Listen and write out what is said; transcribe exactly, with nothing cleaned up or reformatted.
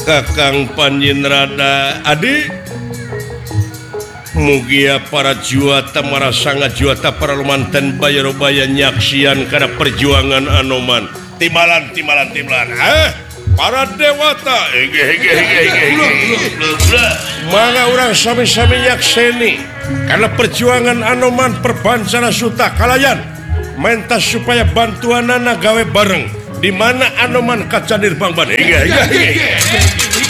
Kakang Panjenrada adik mugia para juata marasanga juata para lumanten bayaro-baya nyaksian karena perjuangan Anoman timalan timalan timalan eh para dewata ege ege ege ege mana orang sami-sami nyakseni karena perjuangan Anoman perbancana suta kalayan mentas supaya bantuanana gawe bareng di mana Anoman kacadir bangban ege ege ege